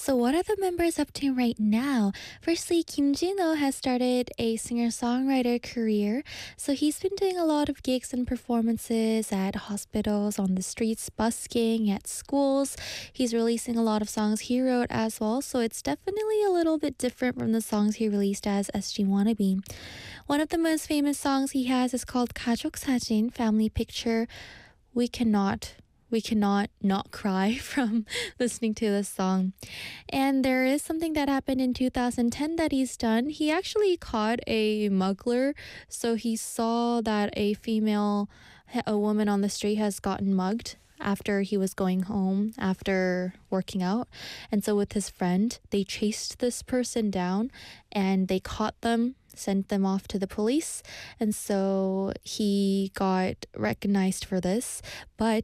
So what are the members up to right now? Firstly, Kim Jin-ho has started a singer-songwriter career. So he's been doing a lot of gigs and performances at hospitals, on the streets, busking, at schools. He's releasing a lot of songs he wrote as well. So it's definitely a little bit different from the songs he released as SG Wannabe. One of the most famous songs he has is called 가족 사진, Family Picture. We cannot not cry from listening to this song. And there is something that happened in 2010 that he's done. He actually caught a muggler. So he saw that a woman on the street has gotten mugged after he was going home after working out. And so with his friend, they chased this person down and they caught them, sent them off to the police. And so he got recognized for this. But